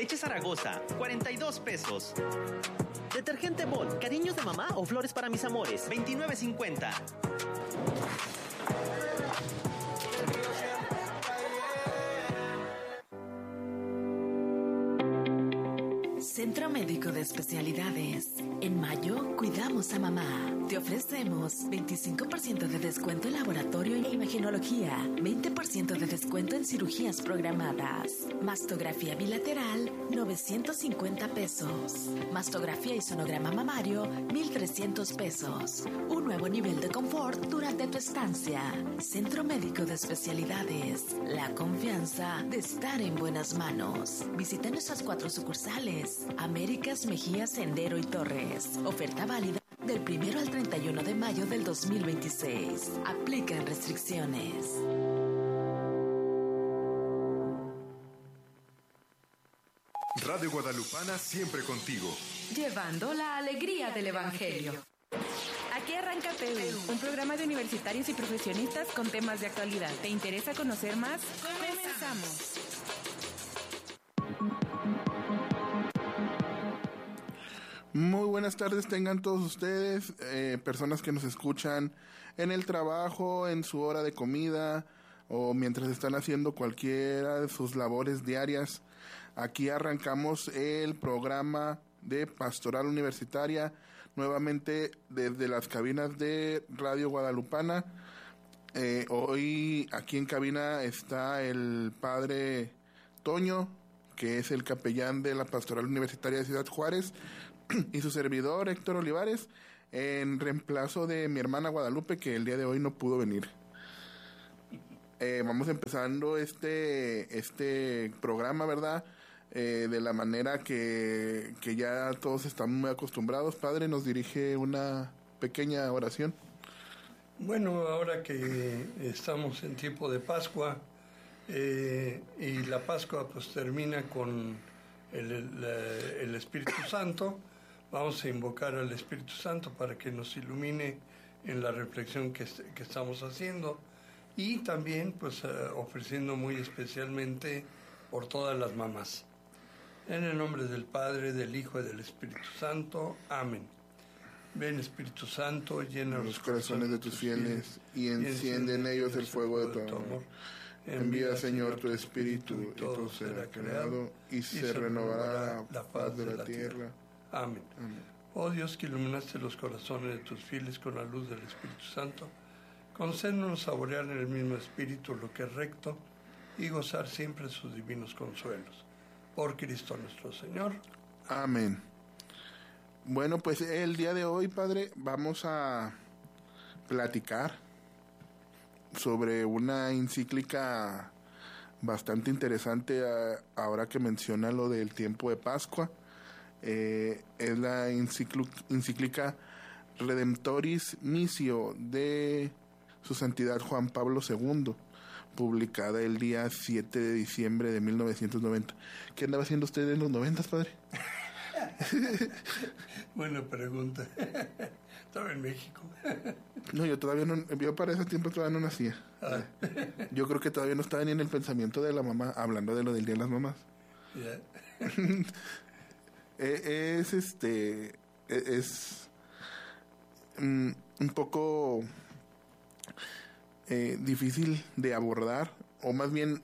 Leche Zaragoza, 42 pesos. Detergente Bol, cariños de mamá o flores para mis amores, 29.50. Centro Médico de Especialidades. En mayo, cuidamos a mamá. Te ofrecemos 25% de descuento en laboratorio e imagenología, 20% de descuento en cirugías programadas. Mastografía bilateral, 950 pesos. Mastografía y sonograma mamario, 1,300 pesos. Un nuevo nivel de confort durante tu estancia. Centro Médico de Especialidades. La confianza de estar en buenas manos. Visita nuestras 4 sucursales: Américas, Mejía, Sendero y Torres. Oferta válida del 1 al 31 de mayo del 2026. Aplican restricciones. Radio Guadalupana siempre contigo. Llevando la alegría del Evangelio. Aquí arranca TU, un programa de universitarios y profesionistas con temas de actualidad. ¿Te interesa conocer más? Comenzamos. Muy buenas tardes tengan todos ustedes, personas que nos escuchan en el trabajo, en su hora de comida o mientras están haciendo cualquiera de sus labores diarias. Aquí arrancamos el programa de Pastoral Universitaria, nuevamente desde las cabinas de Radio Guadalupana. Hoy aquí en cabina está el padre Toño, que es el capellán de la Pastoral Universitaria de Ciudad Juárez, y su servidor Héctor Olivares, en reemplazo de mi hermana Guadalupe, que el día de hoy no pudo venir. Vamos empezando este programa, ¿verdad? De la manera que ya todos estamos muy acostumbrados. Padre, nos dirige una pequeña oración. Bueno, ahora que estamos en tiempo de Pascua, y la Pascua pues termina con el Espíritu Santo, vamos a invocar al Espíritu Santo para que nos ilumine en la reflexión que estamos haciendo, y también pues ofreciendo muy especialmente por todas las mamás. En el nombre del Padre, del Hijo y del Espíritu Santo. Amén. Ven, Espíritu Santo, llena los corazones de tus fieles y enciende en ellos el fuego de tu amor. Envía, Señor, tu Espíritu y todo será creado y se renovará la faz de la tierra. Amén. Amén. Oh Dios, que iluminaste los corazones de tus fieles con la luz del Espíritu Santo, concédenos saborear en el mismo Espíritu lo que es recto y gozar siempre sus divinos consuelos. Por Cristo nuestro Señor. Amén. Bueno, pues el día de hoy, Padre, vamos a platicar sobre una encíclica bastante interesante, ahora que menciona lo del tiempo de Pascua. Es la encíclica Redemptoris Missio de Su Santidad Juan Pablo II, publicada el día 7 de diciembre de 1990. ¿Qué andaba haciendo usted en los 90, padre? Buena pregunta. Estaba en México. No, yo para ese tiempo todavía no nacía. Yo creo que todavía no estaba ni en el pensamiento de la mamá, hablando de lo del Día de las Mamás. Yeah. Es un poco difícil de abordar, o más bien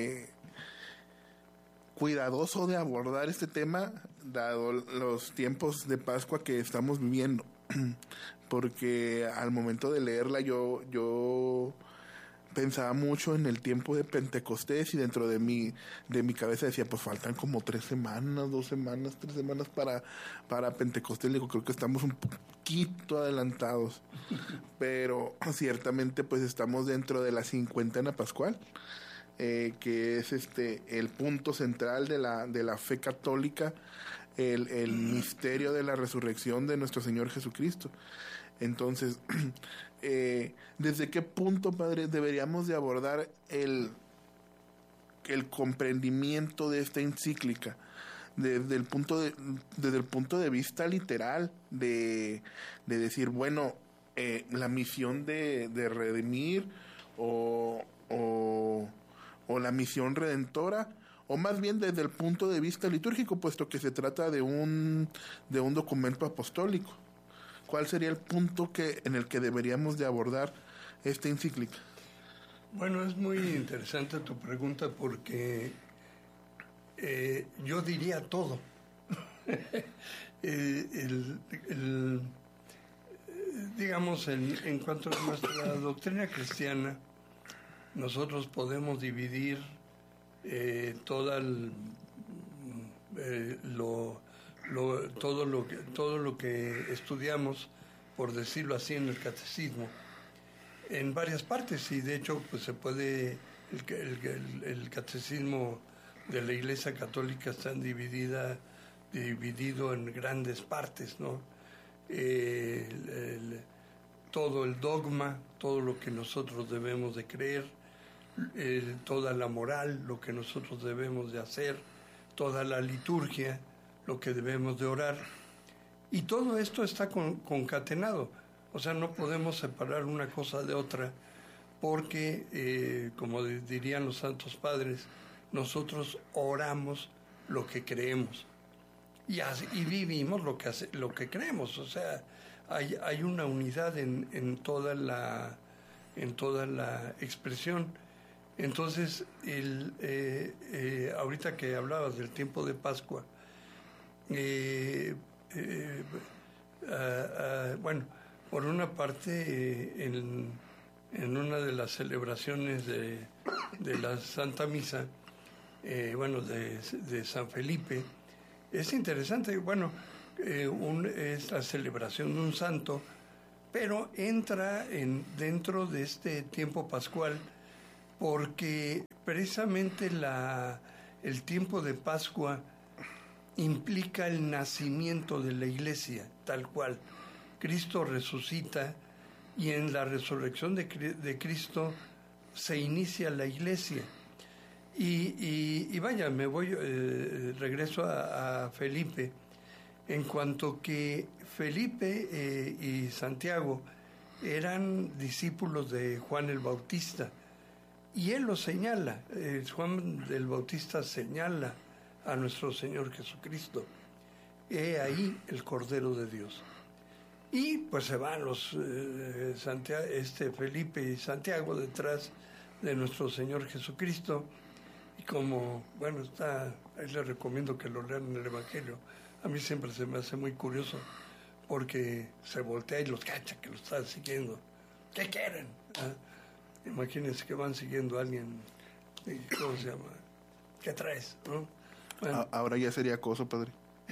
cuidadoso de abordar este tema, dado los tiempos de Pascua que estamos viviendo, porque al momento de leerla yo pensaba mucho en el tiempo de Pentecostés, y dentro de mi cabeza decía, pues faltan como 3 semanas, 3 semanas para Pentecostés. Digo, creo que estamos un poquito adelantados, pero ciertamente pues estamos dentro de la cincuentena pascual, que es el punto central de la fe católica, el misterio de la resurrección de nuestro Señor Jesucristo. Entonces, ¿desde qué punto, padre, deberíamos de abordar el comprendimiento de esta encíclica? Desde el punto de vista literal, de decir, bueno, la misión de redimir o la misión redentora, o más bien desde el punto de vista litúrgico, puesto que se trata de un documento apostólico. ¿Cuál sería el punto en el que deberíamos de abordar esta encíclica? Bueno, es muy interesante tu pregunta porque yo diría todo. Digamos, en cuanto a nuestra doctrina cristiana, nosotros podemos dividir todo lo que estudiamos, por decirlo así, en el catecismo, en varias partes, y de hecho pues se puede, el catecismo de la Iglesia Católica está dividido en grandes partes, ¿no? Todo el dogma, todo lo que nosotros debemos de creer, toda la moral, lo que nosotros debemos de hacer, toda la liturgia, lo que debemos de orar, y todo esto está concatenado. O sea, no podemos separar una cosa de otra porque, como dirían los santos padres, nosotros oramos lo que creemos y vivimos lo que creemos. O sea, hay una unidad en toda la expresión. Entonces, ahorita que hablabas del tiempo de Pascua, bueno, por una parte, en una de las celebraciones de la Santa Misa, de San Felipe, es interesante, es la celebración de un santo, pero entra dentro de este tiempo pascual, porque precisamente el tiempo de Pascua implica el nacimiento de la Iglesia, tal cual. Cristo resucita y en la resurrección de Cristo se inicia la Iglesia. Y vaya, regreso a Felipe, en cuanto que Felipe y Santiago eran discípulos de Juan el Bautista, y él lo señala, Juan el Bautista señala a nuestro Señor Jesucristo. He ahí el Cordero de Dios. Y pues se van Felipe y Santiago detrás de nuestro Señor Jesucristo. Y como, ahí les recomiendo que lo lean en el Evangelio. A mí siempre se me hace muy curioso, porque se voltea y los cacha que lo están siguiendo. ¿Qué quieren? Imagínense que van siguiendo a alguien, ¿cómo se llama? ¿Qué traes? ¿No? Bueno. Ahora ya sería acoso, padre.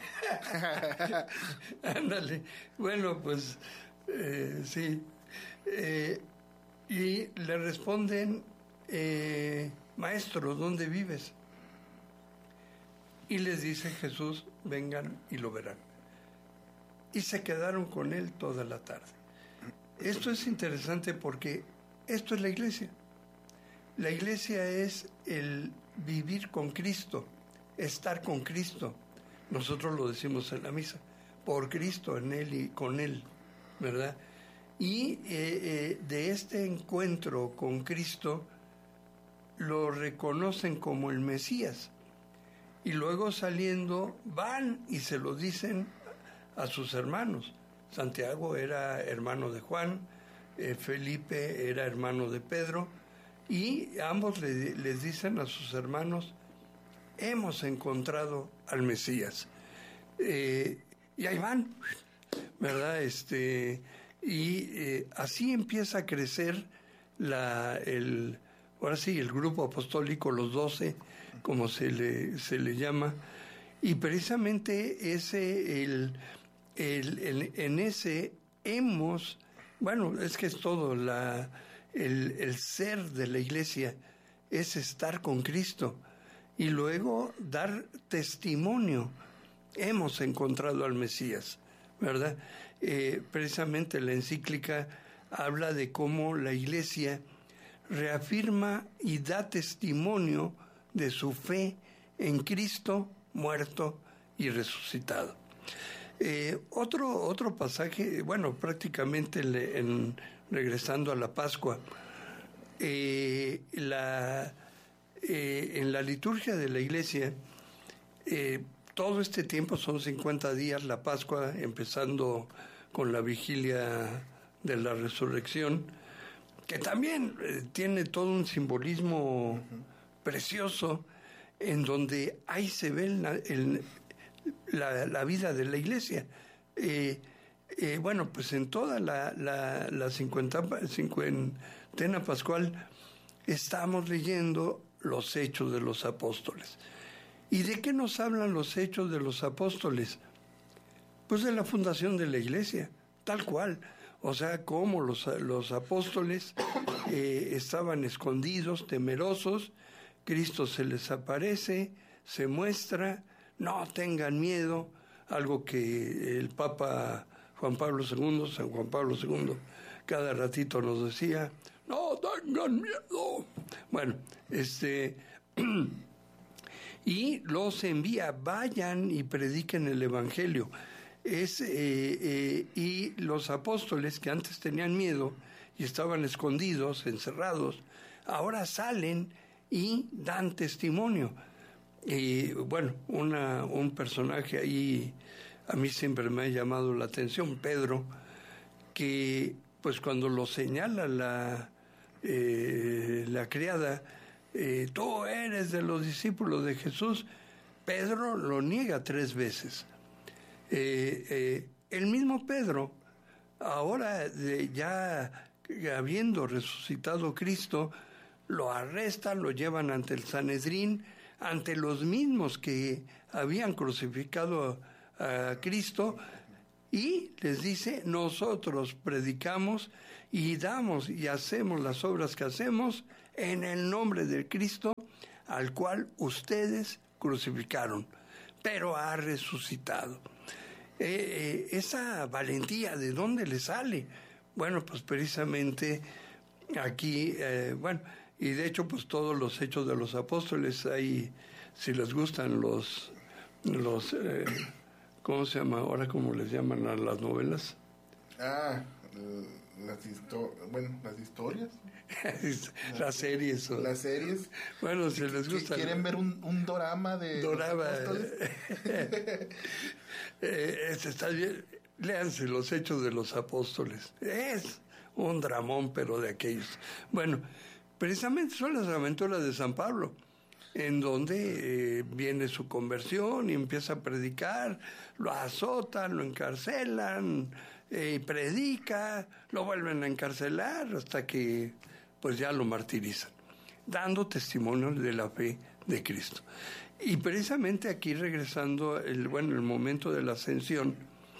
Ándale. Bueno, pues sí. Y le responden, maestro, ¿dónde vives? Y les dice Jesús, vengan y lo verán. Y se quedaron con él toda la tarde. Esto es interesante porque esto es la iglesia. La iglesia es el vivir con Cristo, estar con Cristo. Nosotros lo decimos en la misa, por Cristo, en Él y con Él, ¿verdad? Y de este encuentro con Cristo lo reconocen como el Mesías. Y luego saliendo van y se lo dicen a sus hermanos. Santiago era hermano de Juan, Felipe era hermano de Pedro, y ambos les dicen a sus hermanos, hemos encontrado al Mesías. Y ahí van, ¿verdad? Así empieza a crecer el grupo apostólico, los 12, como se le llama, y precisamente en ese hemos, es que es todo, el ser de la iglesia es estar con Cristo y luego dar testimonio. Hemos encontrado al Mesías, ¿verdad? Precisamente la encíclica habla de cómo la iglesia reafirma y da testimonio de su fe en Cristo muerto y resucitado. Otro pasaje, prácticamente regresando a la Pascua, en la liturgia de la Iglesia, todo este tiempo son 50 días, la Pascua, empezando con la vigilia de la Resurrección, que también tiene todo un simbolismo precioso, en donde ahí se ve la vida de la Iglesia. Bueno, pues en toda la cincuentena pascual estamos leyendo los Hechos de los Apóstoles. ¿Y de qué nos hablan los Hechos de los Apóstoles? Pues de la fundación de la Iglesia, tal cual. O sea, cómo los apóstoles estaban escondidos, temerosos, Cristo se les aparece, se muestra, no tengan miedo, algo que el Papa San Juan Pablo II, cada ratito nos decía, no tengan miedo. Bueno, y los envía, vayan y prediquen el Evangelio. Y los apóstoles que antes tenían miedo y estaban escondidos, encerrados, ahora salen y dan testimonio. Y bueno, un personaje ahí a mí siempre me ha llamado la atención, Pedro, que pues cuando lo señala la criada, tú eres de los discípulos de Jesús, Pedro lo niega 3 veces. El mismo Pedro, ahora ya habiendo resucitado Cristo, lo arrestan, lo llevan ante el Sanedrín, ante los mismos que habían crucificado a Cristo, y les dice, nosotros predicamos y damos y hacemos las obras que hacemos en el nombre de Cristo, al cual ustedes crucificaron, pero ha resucitado. Esa valentía, ¿de dónde le sale? Bueno, pues precisamente aquí, y de hecho pues todos los Hechos de los Apóstoles, ahí, si les gustan los ¿cómo se llama ahora? ¿Cómo les llaman a las novelas? Las historias. Las series. Las series. Bueno, si les gusta. ¿Quieren ver un dorama de Dorama. Está bien. Léanse los Hechos de los Apóstoles. Es un dramón, pero de aquellos. Bueno, precisamente son las aventuras de San Pablo, en donde viene su conversión y empieza a predicar, lo azotan, lo encarcelan, predica, lo vuelven a encarcelar hasta que pues ya lo martirizan, dando testimonio de la fe de Cristo. Y precisamente aquí, regresando el momento de la ascensión,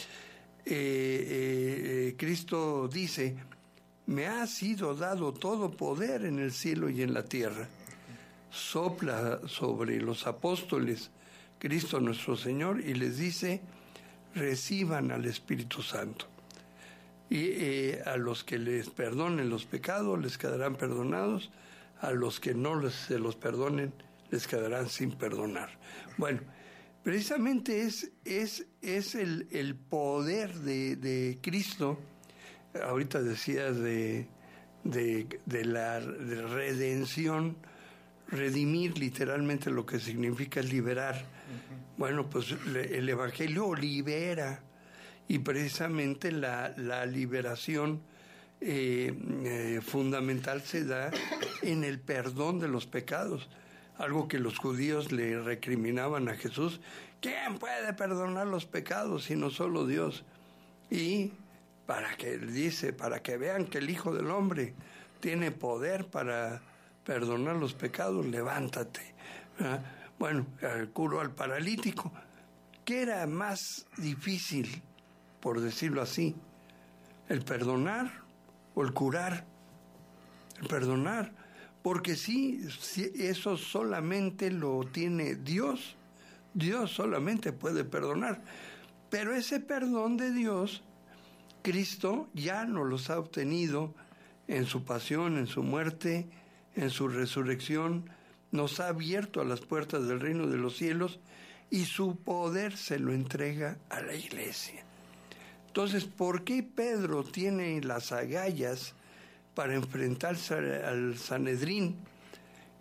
Cristo dice, me ha sido dado todo poder en el cielo y en la tierra. Sopla sobre los apóstoles Cristo nuestro Señor y les dice, reciban al Espíritu Santo. Y a los que les perdonen los pecados les quedarán perdonados, a los que no se los perdonen les quedarán sin perdonar. Bueno, precisamente es el poder de Cristo. Ahorita decías de la redención. Redimir, literalmente lo que significa es liberar. Uh-huh. Bueno, pues el Evangelio libera, y precisamente la liberación fundamental se da en el perdón de los pecados, algo que los judíos le recriminaban a Jesús. ¿Quién puede perdonar los pecados sino solo Dios? Y para que vean que el Hijo del Hombre tiene poder para perdonar los pecados, levántate. Bueno, curó al paralítico. ¿Qué era más difícil, por decirlo así? ¿El perdonar o el curar? El perdonar, porque si eso solamente lo tiene Dios. Dios solamente puede perdonar. Pero ese perdón de Dios, Cristo ya nos los ha obtenido en su pasión, en su muerte, en su resurrección, nos ha abierto a las puertas del reino de los cielos y su poder se lo entrega a la Iglesia. Entonces, ¿por qué Pedro tiene las agallas para enfrentarse al Sanedrín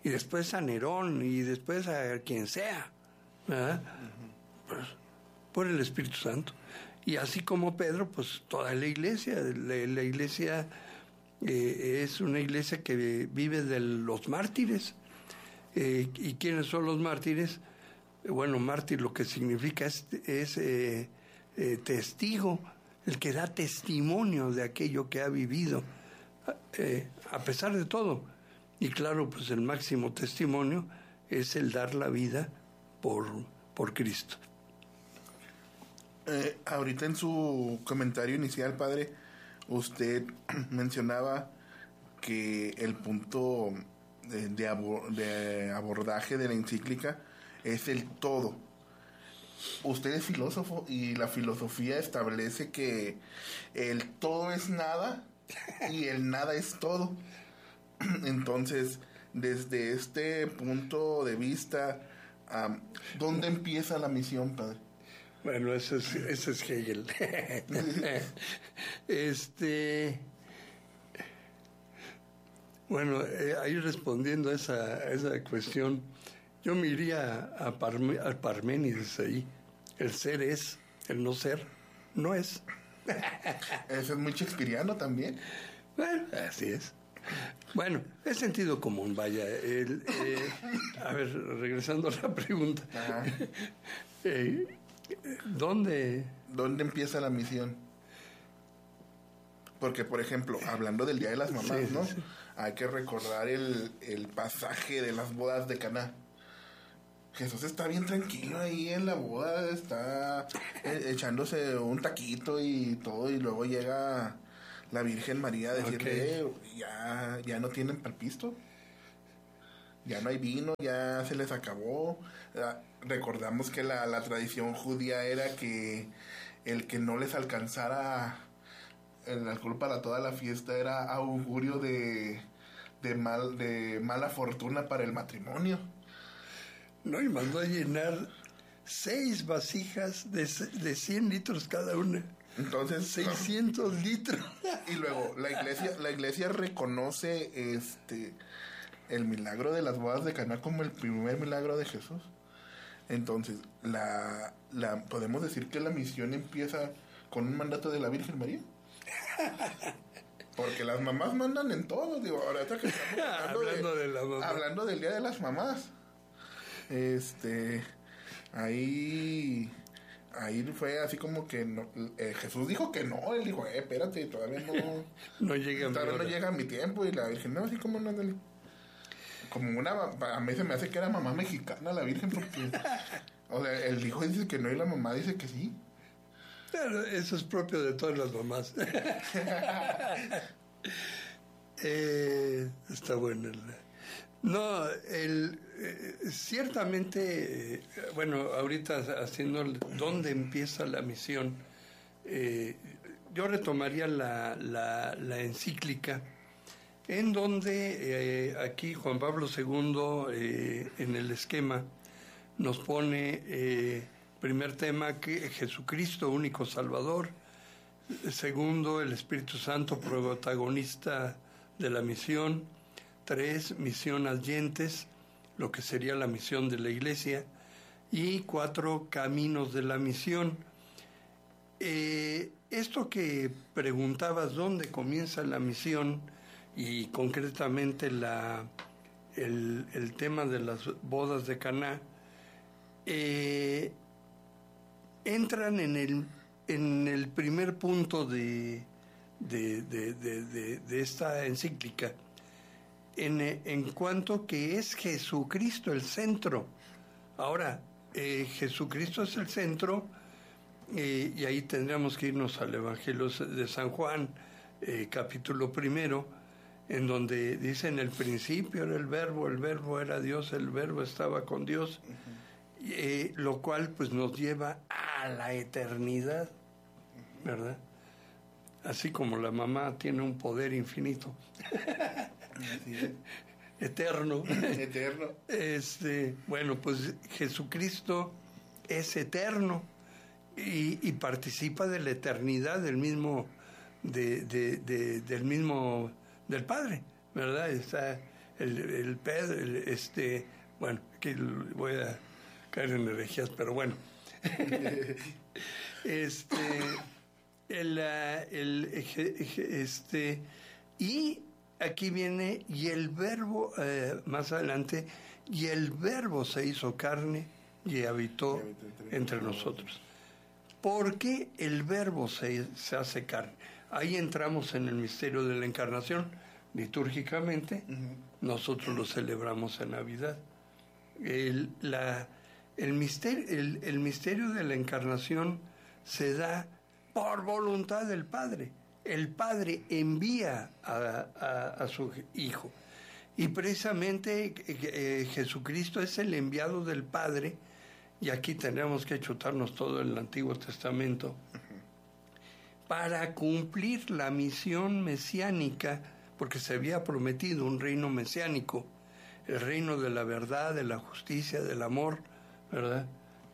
y después a Nerón, y después a quien sea, ¿verdad? Pues, por el Espíritu Santo. Y así como Pedro, pues toda la iglesia. La iglesia es una iglesia que vive de los mártires. ¿Y quiénes son los mártires? Bueno, mártir lo que significa es testigo, el que da testimonio de aquello que ha vivido, a pesar de todo. Y claro, pues el máximo testimonio es el dar la vida por Cristo. Ahorita en su comentario inicial, padre, usted mencionaba que el punto de abordaje de la encíclica es el todo. Usted es filósofo y la filosofía establece que el todo es nada y el nada es todo. Entonces, desde este punto de vista, ¿dónde empieza la misión, padre? Bueno, ese es Hegel. Bueno, ahí respondiendo a esa cuestión, yo me iría a Parménides ahí. El ser es, el no ser no es. Eso es muy shakespeariano también. Bueno, así es. Bueno, es sentido común, vaya. A ver, regresando a la pregunta. ¿Dónde empieza la misión? Porque, por ejemplo, hablando del Día de las Mamás, sí, ¿no? Sí. Hay que recordar el pasaje de las bodas de Caná. Jesús está bien tranquilo ahí en la boda, está echándose un taquito y todo, y luego llega la Virgen María a decirle, ya no tienen palpisto, ya no hay vino, ya se les acabó. Recordamos que la tradición judía era que el que no les alcanzara el alcohol para toda la fiesta era augurio de mala fortuna para el matrimonio. No, y mandó a llenar 6 vasijas de 100 litros cada una. Entonces 600 litros. Y luego la iglesia reconoce el milagro de las bodas de Caná como el primer milagro de Jesús. Entonces, podemos decir que la misión empieza con un mandato de la Virgen María. Porque las mamás mandan en todo, digo, ahorita que estamos hablando del Día de las Mamás. Ahí fue así como que no, Jesús dijo que no, él dijo, espérate, todavía no llega mi tiempo, y la Virgen, no, así como no, como a mí se me hace que era mamá mexicana la Virgen, porque o sea, el hijo dice que no y la mamá dice que sí. Claro, eso es propio de todas las mamás. Está bueno. No, ciertamente, bueno, ahorita haciendo dónde empieza la misión, yo retomaría la encíclica, en donde aquí Juan Pablo II, en el esquema, nos pone, primer tema, que Jesucristo, único Salvador; segundo, el Espíritu Santo, protagonista de la misión; 3, misión adyentes, lo que sería la misión de la Iglesia; y 4, caminos de la misión. Esto que preguntabas, ¿dónde comienza la misión? Y concretamente el tema de las bodas de Caná, entran en el primer punto de esta encíclica, en cuanto que es Jesucristo el centro. Ahora, Jesucristo es el centro, y ahí tendríamos que irnos al Evangelio de San Juan, capítulo 1, en donde dice: en el principio era el verbo era Dios, el verbo estaba con Dios, lo cual pues nos lleva a la eternidad, ¿verdad? Así como la mamá tiene un poder infinito. Eterno. Bueno, pues Jesucristo es eterno y participa de la eternidad del mismo del Padre, ¿verdad? el Pedro, bueno, aquí voy a caer en herejías, pero bueno. Y aquí viene, y el verbo, más adelante, y el verbo se hizo carne y habitó entre nosotros. ¿Por qué el verbo se hace carne? Ahí entramos en el misterio de la encarnación. Litúrgicamente, nosotros lo celebramos en Navidad. El misterio de la encarnación se da por voluntad del Padre. El Padre envía a su Hijo. Y precisamente Jesucristo es el enviado del Padre, y aquí tenemos que chutarnos todo el Antiguo Testamento, para cumplir la misión mesiánica, porque se había prometido un reino mesiánico, el reino de la verdad, de la justicia, del amor, ¿verdad?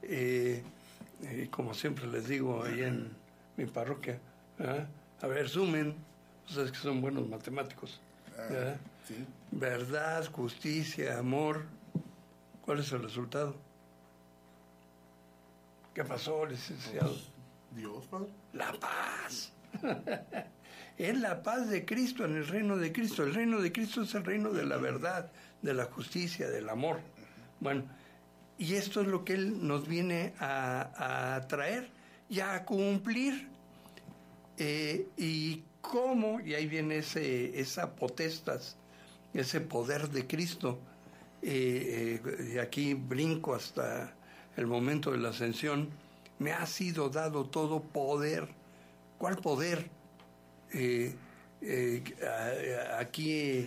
Como siempre les digo ahí en mi parroquia, ¿verdad? A ver, sumen, ustedes que son buenos matemáticos, ¿verdad? Sí. Verdad, justicia, amor. ¿Cuál es el resultado? ¿Qué pasó, licenciado? Dios, Padre. La paz. Es la paz de Cristo en el reino de Cristo. El reino de Cristo es el reino de la verdad, de la justicia, del amor. Bueno, y esto es lo que Él nos viene a traer y a cumplir. Y cómo, y ahí viene esa potestas, ese poder de Cristo. Y aquí brinco hasta el momento de la ascensión. Me ha sido dado todo poder. ¿Cuál poder? Aquí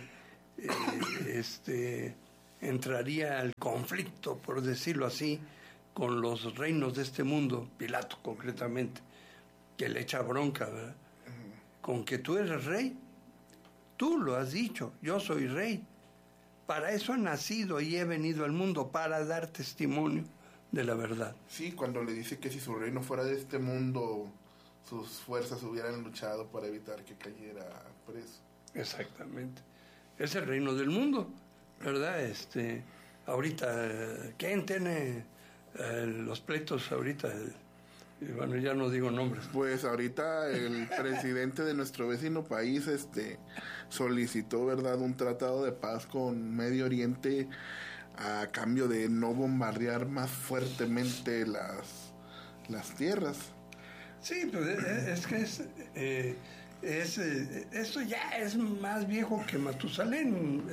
entraría el conflicto, por decirlo así, con los reinos de este mundo, Pilato concretamente, que le echa bronca, ¿verdad? Con que tú eres rey, tú lo has dicho, yo soy rey. Para eso he nacido y he venido al mundo, para dar testimonio de la verdad. Sí, cuando le dice que si su reino fuera de este mundo, sus fuerzas hubieran luchado para evitar que cayera preso. Exactamente. Es el reino del mundo, ¿verdad? Ahorita, ¿quién tiene los pleitos ahorita? Bueno, ya no digo nombres. Pues ahorita el presidente de nuestro vecino país solicitó, ¿verdad?, un tratado de paz con Medio Oriente a cambio de no bombardear más fuertemente las tierras. Sí, pues es que esto ya es más viejo que Matusalén.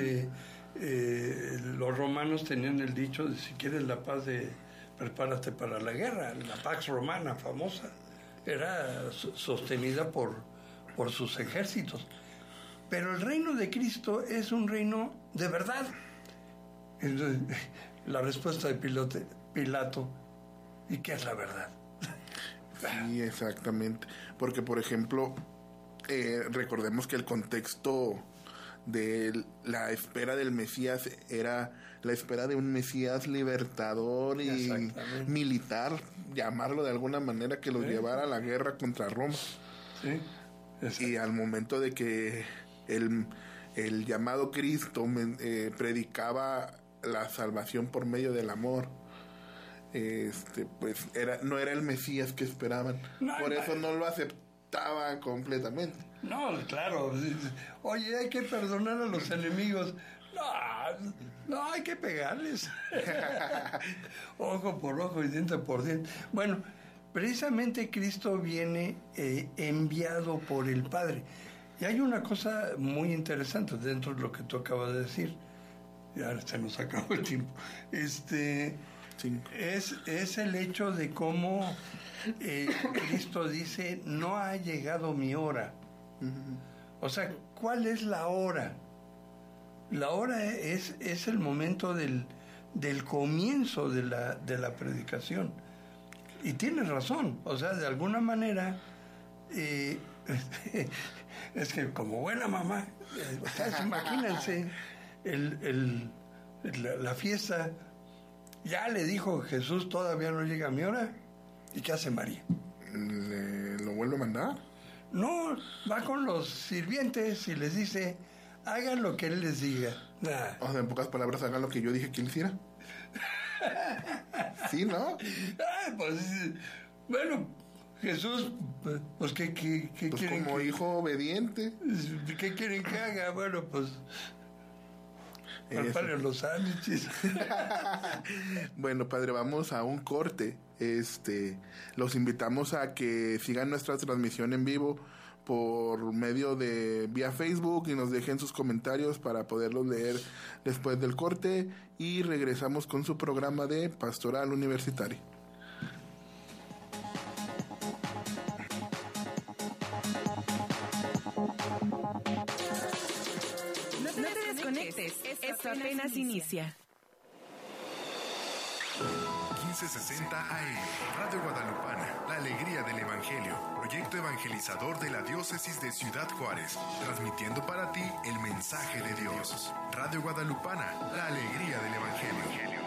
Los romanos tenían el dicho de si quieres la paz, prepárate para la guerra. La Pax Romana famosa era sostenida por sus ejércitos. Pero el reino de Cristo es un reino de verdad. Entonces, la respuesta de Pilato, ¿y qué es la verdad? Sí, exactamente. Porque, por ejemplo, recordemos que el contexto de la espera del Mesías era la espera de un Mesías libertador y militar, llamarlo de alguna manera, que los llevara a la guerra contra Roma. Sí, y al momento de que el llamado Cristo predicaba la salvación por medio del amor, pues no era el Mesías que esperaban. Por eso no lo aceptaban completamente. No, claro. Oye, hay que perdonar a los enemigos. No, hay que pegarles. Ojo por ojo y diente por diente. Bueno, precisamente Cristo viene enviado por el Padre. Y hay una cosa muy interesante dentro de lo que tú acabas de decir. Ya se nos acabó el tiempo. Es el hecho de cómo Cristo dice, no ha llegado mi hora. O sea, ¿cuál es la hora? La hora es el momento del comienzo de la predicación. Y tienes razón. O sea, de alguna manera, es que como buena mamá, ustedes imagínense la fiesta. Ya le dijo Jesús, todavía no llega mi hora. ¿Y qué hace María? ¿Lo vuelve a mandar? No, va con los sirvientes y les dice, hagan lo que Él les diga. Nah. O sea, en pocas palabras, hagan lo que yo dije que él hiciera. Sí, ¿no? Pues, bueno, Jesús, pues, ¿qué Pues quieren? como hijo obediente. ¿Qué quieren que haga? Bueno, pues, Eso. preparen los sándwiches. Bueno, padre, vamos a un corte. Los invitamos a que sigan nuestra transmisión en vivo por medio de vía Facebook y nos dejen sus comentarios para poderlos leer después del corte, y regresamos con su programa de Pastoral Universitaria. No te desconectes. Esto apenas inicia. 1560 AM, Radio Guadalupana, la alegría del Evangelio, proyecto evangelizador de la diócesis de Ciudad Juárez, transmitiendo para ti el mensaje de Dios. Radio Guadalupana, la alegría del Evangelio.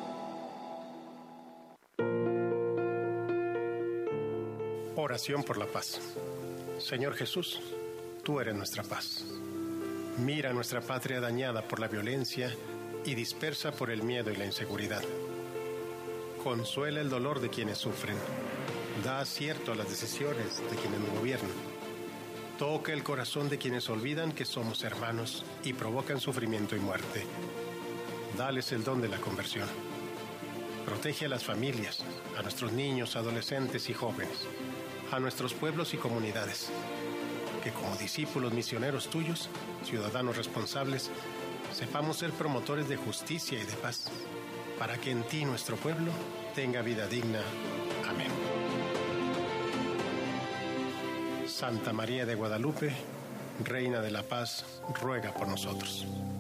Oración por la paz. Señor Jesús, tú eres nuestra paz. Mira nuestra patria dañada por la violencia y dispersa por el miedo y la inseguridad. Consuela el dolor de quienes sufren. Da acierto a las decisiones de quienes nos gobiernan. Toca el corazón de quienes olvidan que somos hermanos y provocan sufrimiento y muerte. Dales el don de la conversión. Protege a las familias, a nuestros niños, adolescentes y jóvenes, a nuestros pueblos y comunidades. Que como discípulos misioneros tuyos, ciudadanos responsables, sepamos ser promotores de justicia y de paz, para que en ti nuestro pueblo tenga vida digna. Amén. Santa María de Guadalupe, Reina de la Paz, ruega por nosotros.